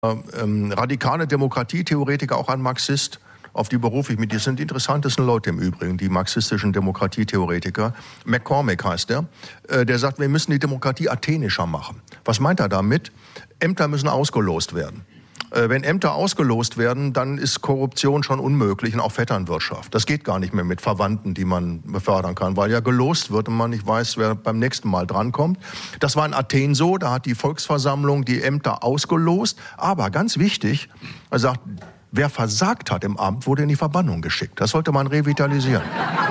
radikale Demokratietheoretiker, auch ein Marxist, auf die berufe ich mich. Die sind die interessantesten Leute im Übrigen, die marxistischen Demokratietheoretiker. McCormick heißt der. Der sagt, wir müssen die Demokratie athenischer machen. Was meint er damit? Ämter müssen ausgelost werden. Wenn Ämter ausgelost werden, dann ist Korruption schon unmöglich und auch Vetternwirtschaft. Das geht gar nicht mehr mit Verwandten, die man befördern kann, weil ja gelost wird und man nicht weiß, wer beim nächsten Mal drankommt. Das war in Athen so, da hat die Volksversammlung die Ämter ausgelost. Aber ganz wichtig, er sagt, wer versagt hat im Amt, wurde in die Verbannung geschickt. Das sollte man revitalisieren.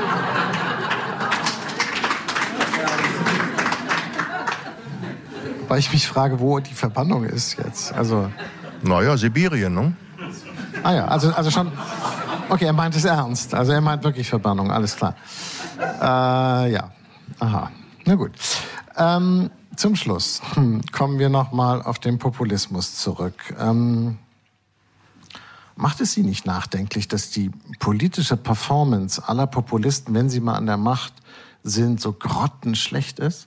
Weil ich mich frage, wo die Verbannung ist jetzt. Also naja, Sibirien, ne? Ah ja, also schon... Okay, er meint es ernst. Also er meint wirklich Verbannung, alles klar. Ja, aha, na gut. Zum Schluss kommen wir noch mal auf den Populismus zurück. Macht es Sie nicht nachdenklich, dass die politische Performance aller Populisten, wenn sie mal an der Macht sind, so grottenschlecht ist?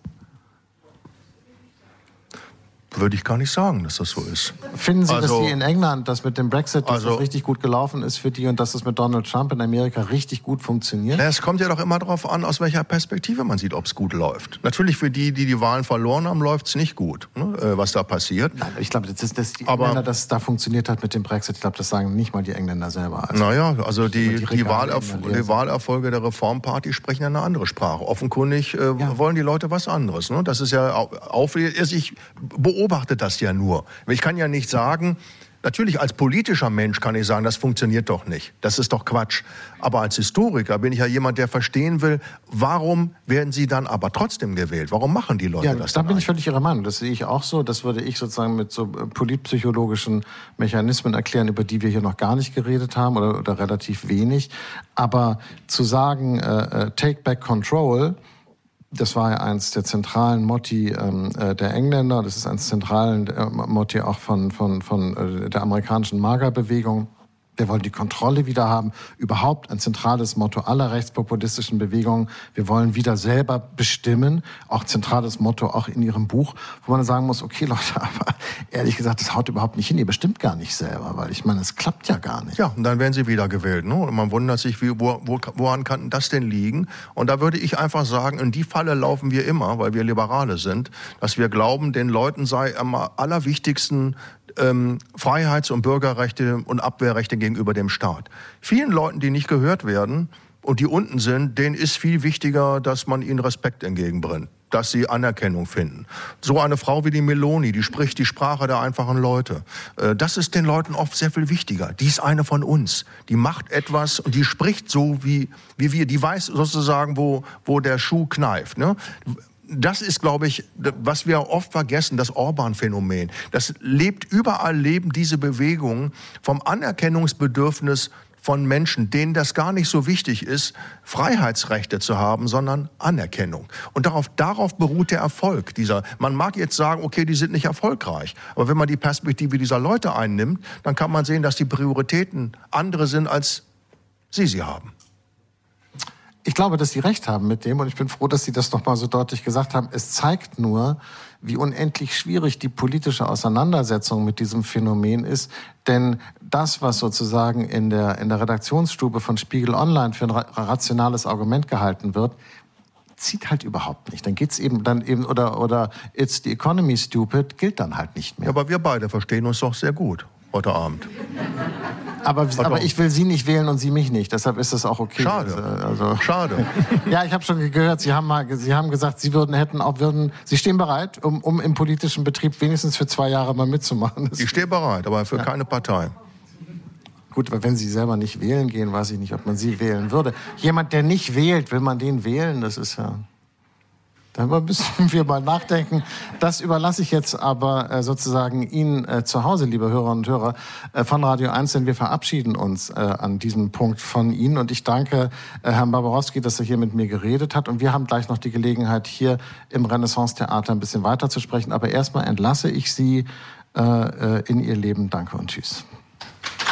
Würde ich gar nicht sagen, dass das so ist. Finden Sie, dass die in England, das mit dem Brexit, dass das richtig gut gelaufen ist für die und dass das mit Donald Trump in Amerika richtig gut funktioniert? Es kommt ja doch immer darauf an, aus welcher Perspektive man sieht, ob es gut läuft. Natürlich für die, die die Wahlen verloren haben, läuft es nicht gut, ne, was da passiert. Nein, ich glaube, dass die Engländer, dass es da funktioniert hat mit dem Brexit, ich glaube, das sagen nicht mal die Engländer selber. Also, naja, also die Wahlerfolge der Reformparty sprechen ja eine andere Sprache. Offenkundig wollen die Leute was anderes. Ne? Das ist ja ich beobachte das ja nur. Ich kann ja nicht sagen, natürlich als politischer Mensch kann ich sagen, das funktioniert doch nicht. Das ist doch Quatsch. Aber als Historiker bin ich ja jemand, der verstehen will, warum werden sie dann aber trotzdem gewählt? Warum machen die Leute das? Da bin ich völlig Ihrer Meinung. Das sehe ich auch so. Das würde ich sozusagen mit so politpsychologischen Mechanismen erklären, über die wir hier noch gar nicht geredet haben oder relativ wenig. Aber zu sagen, take back control, das war ja eins der zentralen Motti der Engländer. Das ist eins der zentralen Motti auch von der amerikanischen MAGA-Bewegung. Wir wollen die Kontrolle wieder haben. Überhaupt ein zentrales Motto aller rechtspopulistischen Bewegungen. Wir wollen wieder selber bestimmen. Auch zentrales Motto auch in Ihrem Buch, wo man sagen muss, okay Leute, aber ehrlich gesagt, das haut überhaupt nicht hin. Ihr bestimmt gar nicht selber, weil ich meine, es klappt ja gar nicht. Ja, und dann werden sie wieder gewählt. Ne? Und man wundert sich, woran kann das denn liegen? Und da würde ich einfach sagen, in die Falle laufen wir immer, weil wir Liberale sind, dass wir glauben, den Leuten sei am allerwichtigsten Freiheits- und Bürgerrechte und Abwehrrechte gegenüber dem Staat. Vielen Leuten, die nicht gehört werden und die unten sind, denen ist viel wichtiger, dass man ihnen Respekt entgegenbringt, dass sie Anerkennung finden. So eine Frau wie die Meloni, die spricht die Sprache der einfachen Leute. Das ist den Leuten oft sehr viel wichtiger. Die ist eine von uns. Die macht etwas und die spricht so wie wir. Die weiß sozusagen, wo der Schuh kneift. Ne? Das ist, glaube ich, was wir oft vergessen, das Orban-Phänomen. Das überall leben diese Bewegungen vom Anerkennungsbedürfnis von Menschen, denen das gar nicht so wichtig ist, Freiheitsrechte zu haben, sondern Anerkennung. Und darauf beruht der Erfolg. Man mag jetzt sagen, okay, die sind nicht erfolgreich. Aber wenn man die Perspektive dieser Leute einnimmt, dann kann man sehen, dass die Prioritäten andere sind, als sie haben. Ich glaube, dass Sie recht haben mit dem und ich bin froh, dass Sie das noch mal so deutlich gesagt haben. Es zeigt nur, wie unendlich schwierig die politische Auseinandersetzung mit diesem Phänomen ist. Denn das, was sozusagen in der Redaktionsstube von Spiegel Online für ein rationales Argument gehalten wird, zieht halt überhaupt nicht. Dann geht's eben oder it's the economy stupid gilt dann halt nicht mehr. Ja, aber wir beide verstehen uns doch sehr gut heute Abend. Aber ich will Sie nicht wählen und Sie mich nicht. Deshalb ist das auch okay. Schade. Schade. Ja, ich habe schon gehört, Sie haben gesagt, Sie Sie stehen bereit, um im politischen Betrieb wenigstens für 2 Jahre mal mitzumachen. Ich stehe bereit, aber für keine Partei. Gut, aber wenn Sie selber nicht wählen gehen, weiß ich nicht, ob man Sie wählen würde. Jemand, der nicht wählt, will man den wählen? Das ist ja... Da müssen wir mal nachdenken. Das überlasse ich jetzt aber sozusagen Ihnen zu Hause, liebe Hörerinnen und Hörer von Radio 1, denn wir verabschieden uns an diesem Punkt von Ihnen. Und ich danke Herrn Barbarowski, dass er hier mit mir geredet hat. Und wir haben gleich noch die Gelegenheit, hier im Renaissance-Theater ein bisschen weiter zu sprechen. Aber erstmal entlasse ich Sie in Ihr Leben. Danke und tschüss.